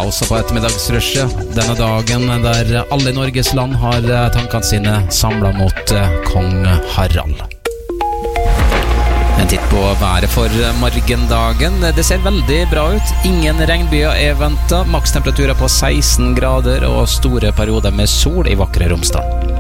også på ettermiddagsrushet denne dagen der alle i Norges land har tankene sine samlet mot kong Harald. En titt på været for morgendagen. Det ser veldig bra ut. Ingen regnbyer er ventet. Makstemperaturer på 16 grader og store perioder med sol i vakre Romsdal.